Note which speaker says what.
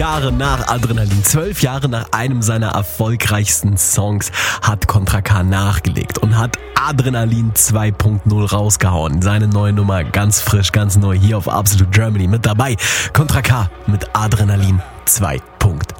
Speaker 1: Jahre nach Adrenalin, 12 Jahre nach einem seiner erfolgreichsten Songs hat Contra K nachgelegt und hat Adrenalin 2.0 rausgehauen. Seine neue Nummer, ganz frisch, ganz neu, hier auf Absolute Germany mit dabei. Contra K mit Adrenalin 2.0.